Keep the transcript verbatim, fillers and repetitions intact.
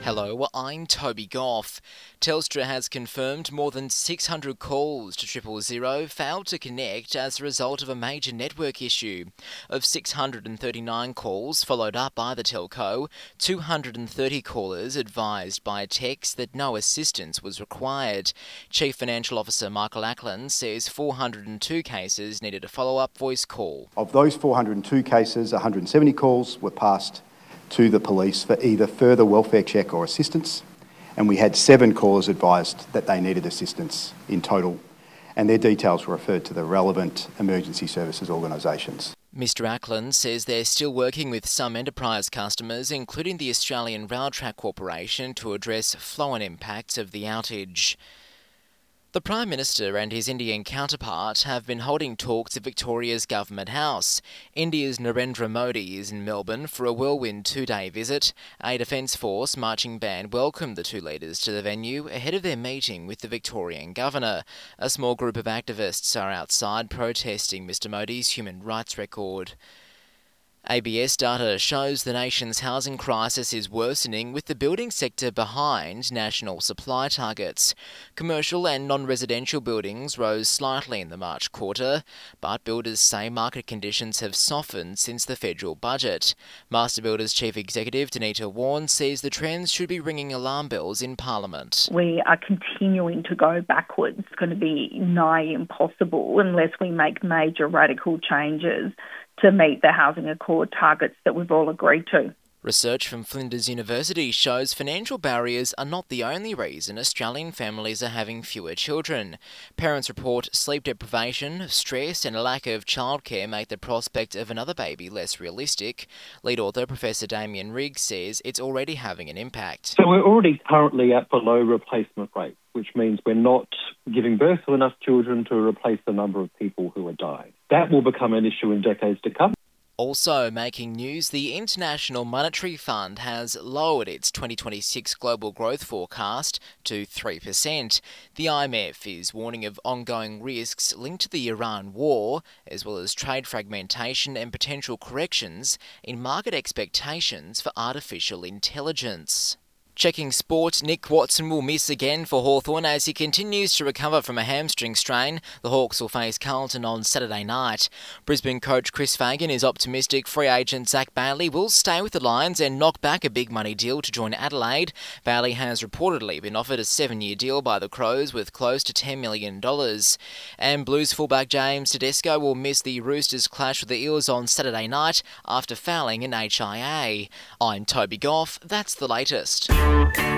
Hello, I'm Toby Goff. Telstra has confirmed more than six hundred calls to triple zero failed to connect as a result of a major network issue. Of six hundred thirty-nine calls followed up by the telco, two hundred thirty callers advised by text that no assistance was required. Chief Financial Officer Michael Ackland says four hundred two cases needed a follow-up voice call. Of those four hundred two cases, one hundred seventy calls were passed to the police for either further welfare check or assistance, and we had seven callers advised that they needed assistance in total, and their details were referred to the relevant emergency services organisations. Mister Ackland says they're still working with some enterprise customers, including the Australian Railtrack Corporation, to address flow-on impacts of the outage. The Prime Minister and his Indian counterpart have been holding talks at Victoria's Government House. India's Narendra Modi is in Melbourne for a whirlwind two-day visit. A Defence Force marching band welcomed the two leaders to the venue ahead of their meeting with the Victorian Governor. A small group of activists are outside protesting Mister Modi's human rights record. A B S data shows the nation's housing crisis is worsening, with the building sector behind national supply targets. Commercial and non-residential buildings rose slightly in the March quarter, but builders say market conditions have softened since the federal budget. Master Builders Chief Executive Danita Warren says the trends should be ringing alarm bells in Parliament. We are continuing to go backwards. It's going to be nigh impossible unless we make major radical changes to meet the Housing Accord targets that we've all agreed to. Research from Flinders University shows financial barriers are not the only reason Australian families are having fewer children. Parents report sleep deprivation, stress and a lack of childcare make the prospect of another baby less realistic. Lead author Professor Damien Riggs says it's already having an impact. So we're already currently at below replacement rate, which means we're not giving birth to enough children to replace the number of people who are dying. That will become an issue in decades to come. Also making news, the International Monetary Fund has lowered its twenty twenty-six global growth forecast to three percent. The I M F is warning of ongoing risks linked to the Iran war, as well as trade fragmentation and potential corrections in market expectations for artificial intelligence. Checking sport, Nick Watson will miss again for Hawthorn as he continues to recover from a hamstring strain. The Hawks will face Carlton on Saturday night. Brisbane coach Chris Fagan is optimistic free agent Zach Bailey will stay with the Lions and knock back a big money deal to join Adelaide. Bailey has reportedly been offered a seven-year deal by the Crows with close to ten million dollars. And Blues fullback James Tedesco will miss the Roosters clash with the Eels on Saturday night after fouling an H I A. I'm Toby Goff, that's the latest.